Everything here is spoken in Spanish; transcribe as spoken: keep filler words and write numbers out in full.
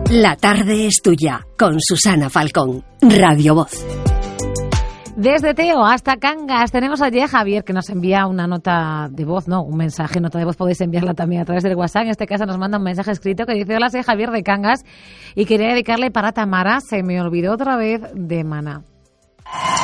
La tarde es tuya, con Susana Falcón, Radio Voz. Desde Teo hasta Cangas tenemos allí a Javier, que nos envía una nota de voz, no, un mensaje, nota de voz, podéis enviarla también a través del WhatsApp. En este caso nos manda un mensaje escrito que dice: hola, soy Javier de Cangas y quería dedicarle para Tamara, se me olvidó otra vez, de Maná.